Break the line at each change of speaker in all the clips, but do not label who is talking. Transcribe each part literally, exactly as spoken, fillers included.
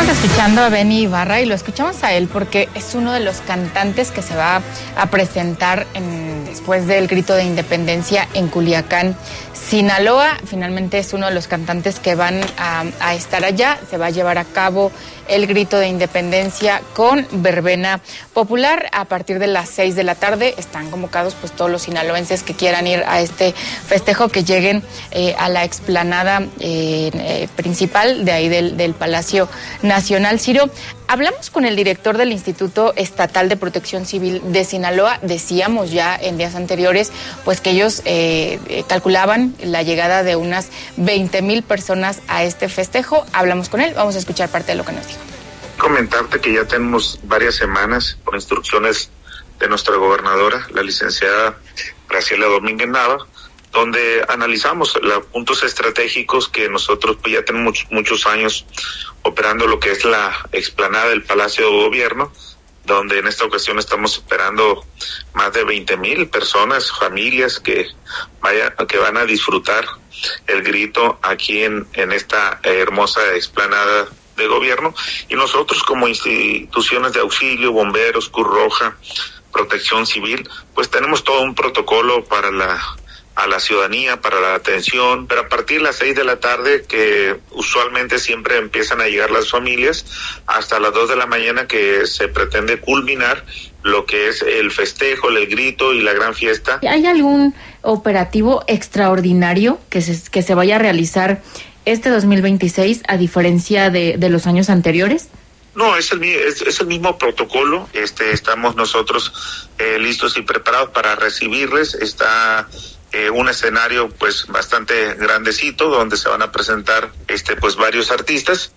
Estamos escuchando a Benny Ibarra y lo escuchamos a él porque es uno de los cantantes que se va a presentar en, después del grito de independencia en Culiacán, Sinaloa. Finalmente es uno de los cantantes que van a, a estar allá. Se va a llevar a cabo el grito de independencia con verbena popular a partir de las seis de la tarde. Están convocados pues todos los sinaloenses que quieran ir a este festejo, que lleguen eh, a la explanada eh, eh, principal de ahí del, del Palacio Nacional. Ciro, hablamos con el director del Instituto Estatal de Protección Civil de Sinaloa. Decíamos ya en días anteriores pues que ellos eh, calculaban la llegada de unas veinte mil personas a este festejo. Hablamos con él, vamos a escuchar parte de lo que nos dijo.
Comentarte que ya tenemos varias semanas con instrucciones de nuestra gobernadora, la licenciada Graciela Domínguez Nava, donde analizamos los puntos estratégicos que nosotros pues ya tenemos muchos, muchos años operando lo que es la explanada del Palacio de Gobierno, donde en esta ocasión estamos esperando más de veinte mil personas, familias que vaya, que van a disfrutar el grito aquí en, en esta hermosa explanada de gobierno, y nosotros como instituciones de auxilio, bomberos, Cruz Roja, Protección Civil, pues tenemos todo un protocolo para la a la ciudadanía, para la atención, pero a partir de las seis de la tarde, que usualmente siempre empiezan a llegar las familias, hasta las dos de la mañana, que se pretende culminar lo que es el festejo, el grito y la gran fiesta.
¿Hay algún operativo extraordinario que se, que se vaya a realizar este dos mil veintiséis a diferencia de, de los años anteriores?
No, es el, es, es el mismo protocolo. Este, estamos nosotros eh, listos y preparados para recibirles. Está eh, un escenario pues bastante grandecito donde se van a presentar este pues varios artistas.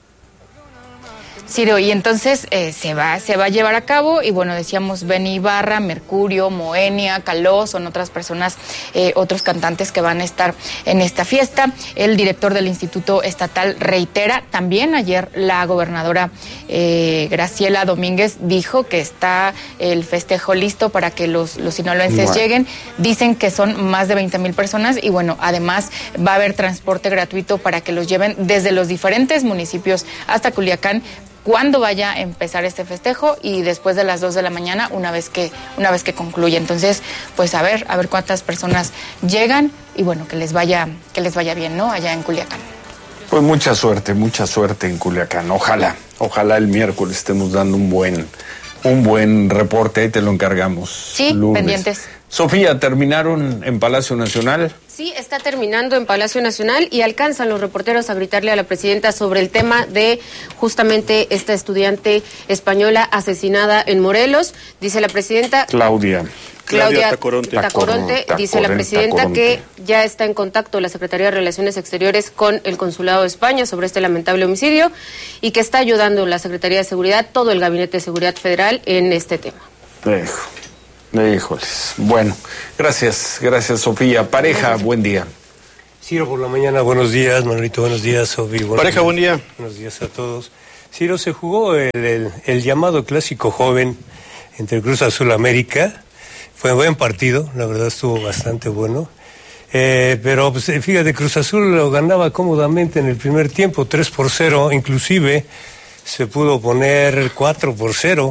Ciro, y entonces eh, se va se va a llevar a cabo, y bueno, decíamos Benny Ibarra, Mercurio, Moenia, Caló, son otras personas, eh, otros cantantes que van a estar en esta fiesta. El director del Instituto Estatal reitera, también ayer la gobernadora eh, Graciela Domínguez dijo que está el festejo listo para que los, los sinaloenses bueno. lleguen. Dicen que son más de veinte mil personas, y bueno, además va a haber transporte gratuito para que los lleven desde los diferentes municipios hasta Culiacán cuando vaya a empezar este festejo, y después de las dos de la mañana, una vez que una vez que concluya. Entonces, pues a ver, a ver cuántas personas llegan, y bueno, que les vaya que les vaya bien, ¿no? Allá en Culiacán.
Pues mucha suerte, mucha suerte en Culiacán. Ojalá, ojalá el miércoles estemos dando un buen un buen reporte, ahí te lo encargamos.
Sí, lunes. Pendientes.
Sofía, ¿terminaron en Palacio Nacional?
Sí, está terminando en Palacio Nacional, y alcanzan los reporteros a gritarle a la presidenta sobre el tema de justamente esta estudiante española asesinada en Morelos. Dice la presidenta...
Claudia.
Claudia Tacoronte, Tacoronte, Tacoronte dice la presidenta Tacoronte. que ya está en contacto la Secretaría de Relaciones Exteriores con el Consulado de España sobre este lamentable homicidio, y que está ayudando la Secretaría de Seguridad, todo el Gabinete de Seguridad Federal en este tema.
Dejo. Híjoles. Bueno, gracias, gracias Sofía. Pareja, buen día.
Ciro por la mañana, buenos días, Manolito, buenos días, Sofía.
Pareja, días. Buen día.
Buenos días a todos. Ciro, se jugó el, el, el llamado clásico joven entre Cruz Azul América. Fue un buen partido, la verdad estuvo bastante bueno. Eh, pero pues, fíjate, Cruz Azul lo ganaba cómodamente en el primer tiempo, tres por cero, inclusive se pudo poner cuatro por cero.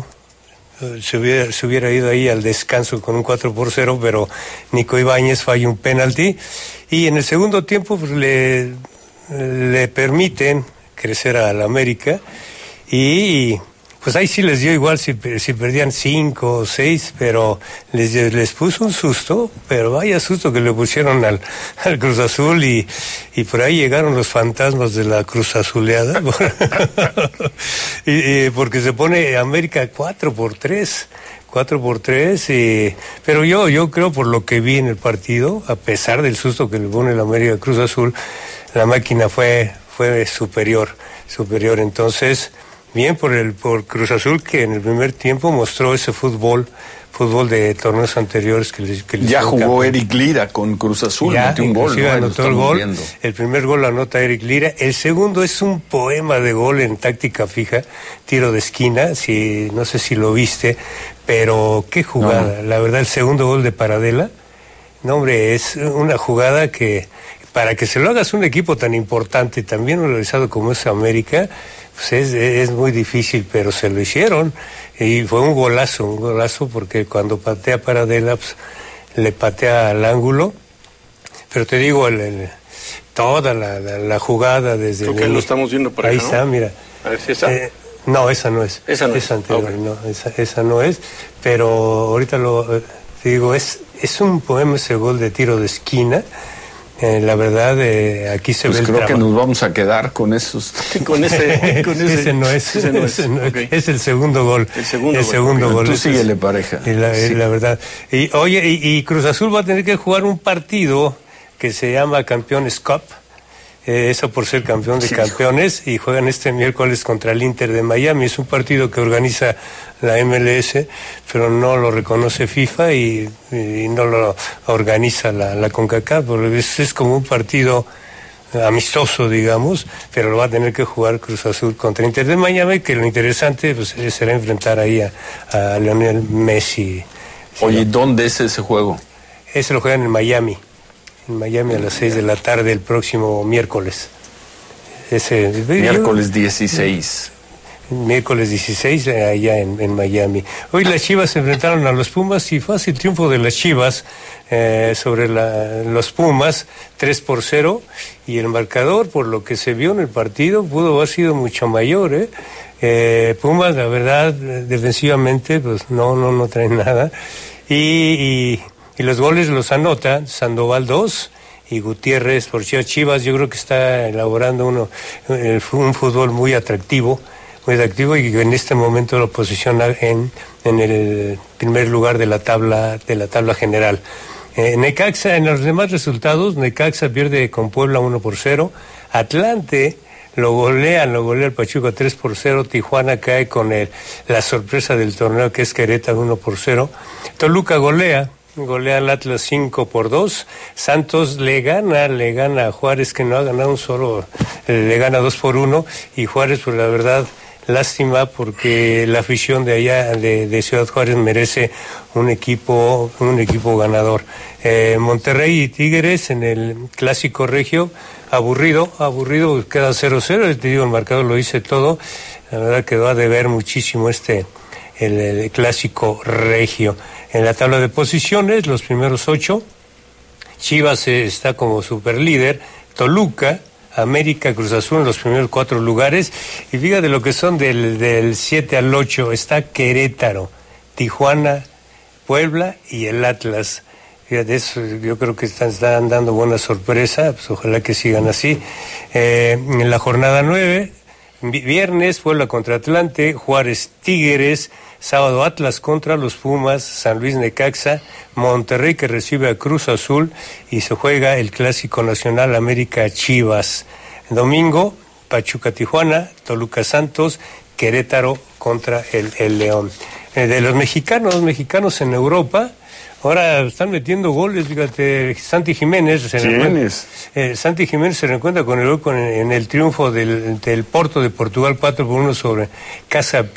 Se hubiera, se hubiera ido ahí al descanso con un cuatro por cero, pero Nico Ibáñez falla un penalti, y en el segundo tiempo pues, le, le permiten crecer al América, y pues ahí sí les dio igual si, si perdían cinco o seis, pero les, les puso un susto, pero vaya susto que le pusieron al, al Cruz Azul, y, y por ahí llegaron los fantasmas de la Cruz Azuleada, y, y porque se pone América cuatro por tres, cuatro por tres, y, pero yo, yo creo por lo que vi en el partido, a pesar del susto que le pone la América Cruz Azul, la máquina fue, fue superior, superior, entonces... Bien por el por Cruz Azul, que en el primer tiempo mostró ese fútbol, fútbol de torneos anteriores que les, que les
ya jugó campeón. Eric Lira con Cruz Azul,
ya,
metió un gol, ¿no?
Anotó el gol. Viendo. El primer gol lo anota Eric Lira, el segundo es un poema de gol en táctica fija, tiro de esquina, si no sé si lo viste, pero qué jugada, no. La verdad el segundo gol de Paradela, no hombre, es una jugada que para que se lo hagas un equipo tan importante, también organizado como es América, pues es, es muy difícil, pero se lo hicieron. Y fue un golazo, un golazo, porque cuando patea para Adela, pues, le patea al ángulo. Pero te digo, el, el, toda la, la, la jugada desde...
Creo que el, lo estamos viendo por
ahí.
Ahí
está, ¿no? Mira.
A ver si está.
Eh, no, esa no es.
Esa no
esa
es.
Anterior,
Okay.
no, esa, esa no es. Pero ahorita lo... Te digo, es, es un poema ese gol de tiro de esquina. Eh, la verdad, eh, aquí se
pues
ve el
creo
trabajo.
que nos vamos a quedar con esos, con ese, con ese.
Ese no es,
ese no es.
Ese no es.
Okay.
Es el segundo gol.
El segundo
el
gol.
Segundo
Okay.
gol.
Tú
Ese
síguele
es,
pareja.
Y la,
sí.
la verdad. Y oye, y, y Cruz Azul va a tener que jugar un partido que se llama Campeones Cup. Eh, eso por ser campeón de campeones, y juegan este miércoles contra el Inter de Miami. Es un partido que organiza la M L S, pero no lo reconoce FIFA y, y no lo organiza la, la CONCACAF, porque es, es como un partido amistoso, digamos, pero lo va a tener que jugar Cruz Azul contra Inter de Miami, que lo interesante pues, será enfrentar ahí a, a Lionel Messi.
Oye, ¿dónde es ese juego?
Ese lo juegan en Miami. En Miami a las seis de la tarde el próximo miércoles. Ese,
miércoles dieciséis.
Miércoles dieciséis allá en, en Miami. Hoy las Chivas se enfrentaron a los Pumas y fácil triunfo de las Chivas eh, sobre la, los Pumas, tres por cero, y el marcador, por lo que se vio en el partido, pudo haber sido mucho mayor, ¿eh? Eh, Pumas, la verdad, defensivamente, pues no, no, no traen nada. Y... y Y los goles los anota Sandoval dos y Gutiérrez por Chivas. Yo creo que está elaborando uno un fútbol muy atractivo, muy atractivo y que en este momento lo posiciona en, en el primer lugar de la tabla, de la tabla general. Eh, Necaxa, en los demás resultados, Necaxa pierde con Puebla uno por cero. Atlante lo golean, lo golea el Pachuca tres por cero. Tijuana cae con el, la sorpresa del torneo, que es Querétaro uno por cero. Toluca golea. Golea al Atlas cinco por dos. Santos le gana, le gana a Juárez, que no ha ganado un solo, le gana dos por uno. Y Juárez, pues la verdad, lástima, porque la afición de allá, de, de Ciudad Juárez, merece un equipo, un equipo ganador. Eh, Monterrey y Tigres en el Clásico Regio, aburrido, aburrido, queda cero cero. Te digo, el marcador lo dice todo. La verdad quedó a deber muchísimo este, el, el Clásico Regio. En la tabla de posiciones, los primeros ocho, Chivas está como superlíder, Toluca, América, Cruz Azul en los primeros cuatro lugares, y fíjate lo que son del, del siete al ocho, está Querétaro, Tijuana, Puebla y el Atlas. Fíjate, eso, yo creo que están, están dando buena sorpresa, pues ojalá que sigan así. Eh, en la jornada nueve, viernes, Puebla contra Atlante, Juárez Tigres, sábado Atlas contra los Pumas, San Luis Necaxa, Monterrey que recibe a Cruz Azul y se juega el Clásico Nacional América Chivas. Domingo, Pachuca Tijuana, Toluca Santos, Querétaro contra el, el León. Eh, de los mexicanos, mexicanos en Europa, ahora están metiendo goles, fíjate, Santi Jiménez. Se
¿Quiénes?
Eh, Santi Jiménez se reencuentra con el gol con, en el triunfo del, del Porto de Portugal cuatro por uno sobre Casa